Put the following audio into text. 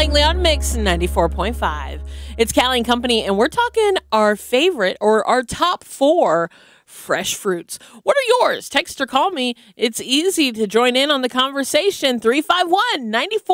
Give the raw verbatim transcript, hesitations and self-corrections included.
Langley on Mix ninety-four point five. It's Callie and Company, and we're talking our favorite or our top four fresh fruits. What are yours? Text or call me. It's easy to join in on the conversation. three five one, nine four